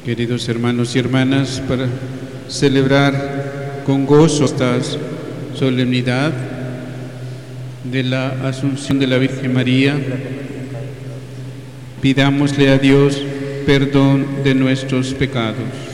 Queridos hermanos y hermanas, para celebrar con gozo esta solemnidad de la Asunción de la Virgen María, pidámosle a Dios perdón de nuestros pecados.